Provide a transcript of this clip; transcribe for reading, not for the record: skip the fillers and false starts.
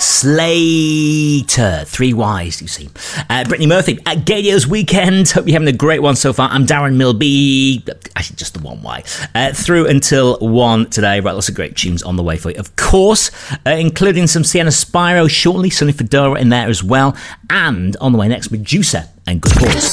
Slater. 3 Ys, you see. Brittany Murphy at Gaydios Weekend. Hope you're having a great one so far. I'm Darren Milby. Actually, just the 1 Y. Through until 1 today. Right, lots of great tunes on the way for you. Of course, including some Sienna Spyro shortly. Sonny Fedora in there as well. And on the way next, Medusa and Good Cause.